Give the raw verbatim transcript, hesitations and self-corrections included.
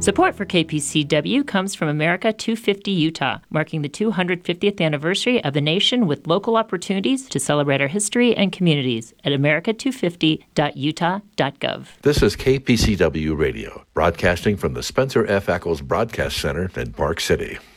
Support for K P C W comes from America two fifty Utah, marking the two hundred fiftieth anniversary of the nation with local opportunities to celebrate our history and communities at america two fifty dot utah dot gov. This is K P C W Radio, broadcasting from the Spencer F. Ackles Broadcast Center in Park City.